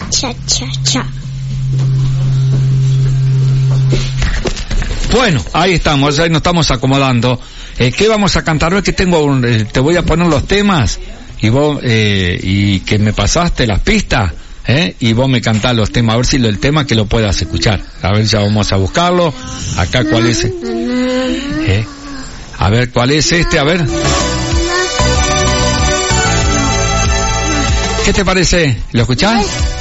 cha, cha, cha. Bueno, ahí estamos, ahí nos estamos acomodando. ¿Qué vamos a cantar hoy? Que tengo te voy a poner los temas y vos y que me pasaste las pistas, y vos me cantás los temas, a ver si el tema que lo puedas escuchar. A ver, ya vamos a buscarlo. Acá cuál es. A ver, ¿cuál es este? A ver. ¿Qué te parece? ¿Lo escuchás?